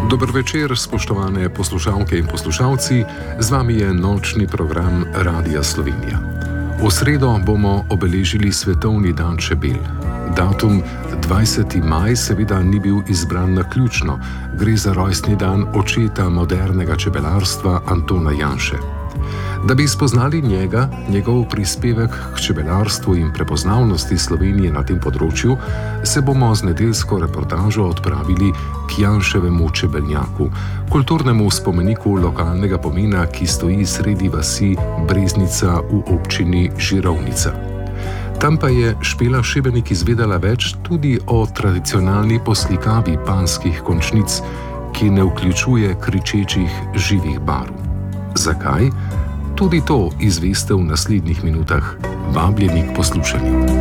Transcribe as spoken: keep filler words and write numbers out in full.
Dober večer, spoštovane poslušalke in poslušalci, z vami je nočni program Radia Slovenija. V sredo bomo obeležili Svetovni dan čebel. Datum dvajseti maj seveda ni bil izbran naključno, gre za rojstni dan očeta modernega čebelarstva Antona Janše. Da bi spoznali njega, njegov prispevek k čebelarstvu in prepoznavnosti Slovenije na tem področju, se bomo z nedeljsko reportažo odpravili k Janševemu čebelnjaku, kulturnemu spomeniku lokalnega pomena, ki stoji sredi vasi Breznica v občini Žirovnica. Tam pa je Špela Šebenik izvedela več tudi o tradicionalni poslikavi panjskih končnic, ki ne vključuje kričečih živih barv. Zakaj? Tudi to izveste v naslednjih minutah. Vabljeni k poslušanju.